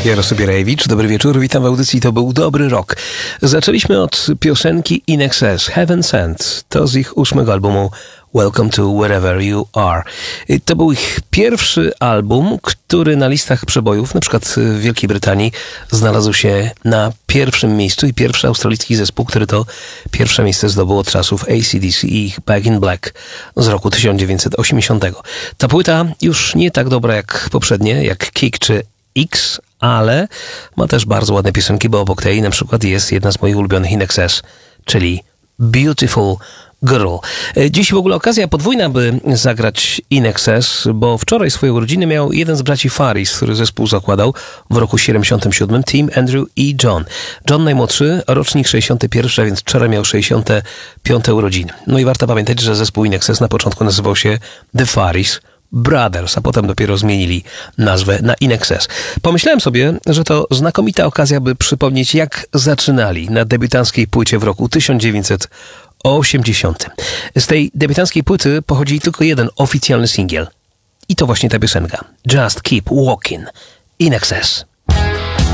Jarosław Bierajewicz, dobry wieczór, witam w audycji To był dobry rok. Zaczęliśmy od piosenki In Excess, Heaven Sent, to z ich 8. albumu Welcome to Wherever You Are. To był ich pierwszy album, który na listach przebojów, na przykład w Wielkiej Brytanii, znalazł się na pierwszym miejscu i pierwszy australijski zespół, który to pierwsze miejsce zdobył od czasów AC/DC i ich Back in Black z roku 1980. Ta płyta już nie tak dobra jak poprzednie, jak Kick czy X, ale ma też bardzo ładne piosenki, bo obok tej na przykład jest jedna z moich ulubionych In Excess, czyli Beautiful Girl. Dziś w ogóle okazja podwójna, by zagrać In Excess, bo wczoraj swoje urodziny miał jeden z braci Faris, który zespół zakładał w roku 77, Tim, Andrew i John. John najmłodszy, rocznik 61, więc wczoraj miał 65 urodziny. No i warto pamiętać, że zespół In Excess na początku nazywał się The Faris Brothers, a potem dopiero zmienili nazwę na In Excess. Pomyślałem sobie, że to znakomita okazja, by przypomnieć, jak zaczynali na debiutanckiej płycie w roku 1980. Z tej debiutanckiej płyty pochodzi tylko jeden oficjalny singiel. I to właśnie ta piosenka. Just Keep Walking. In Excess.